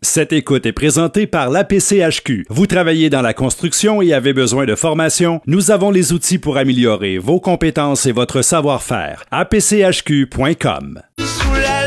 Cette écoute est présentée par l'APCHQ. Vous travaillez dans la construction et avez besoin de formation? Nous avons les outils pour améliorer vos compétences et votre savoir-faire. apchq.com. Sous la